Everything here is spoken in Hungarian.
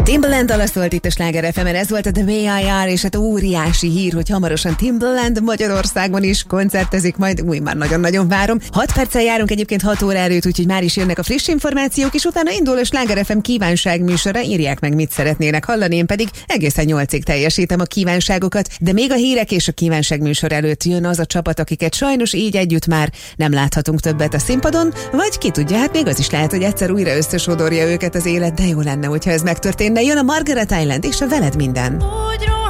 Timbaland szólt itt a Sláger FM-en, ez volt a The VIR, és hát óriási hír, hogy hamarosan Timbaland Magyarországon is koncertezik, majd már nagyon-nagyon várom. 6 perccel járunk egyébként 6 óra előtt, úgyhogy már is jönnek a friss információk, és utána indul a Sláger FM kívánság műsora, írják meg, mit szeretnének hallani, én pedig egészen 8-ig teljesítem a kívánságokat, de még a hírek és a kívánság műsor előtt jön az a csapat, akiket sajnos így együtt már nem láthatunk többet a színpadon, vagy ki tudja, hát még az is lehet, hogy egyszer újra összesodorja őket az élet, de jó lenne, hogyha ez megtörténne. Jön a Margaret Island és a Veled minden.